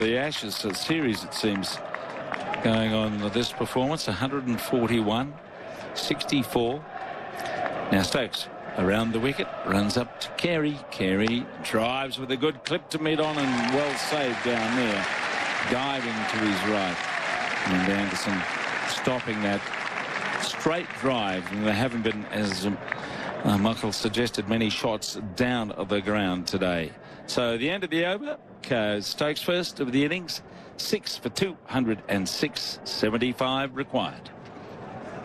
The Ashes series, it seems, going on with this performance. 141, 64. Now Stokes around the wicket, runs up to Carey. Carey drives with a good clip to mid-on and well saved down there, diving to his right. And Anderson stopping that straight drive. And there haven't been, as Michael suggested, many shots down the ground today. So the end of the over, Stokes first of the innings, 6 for 206, 75 required.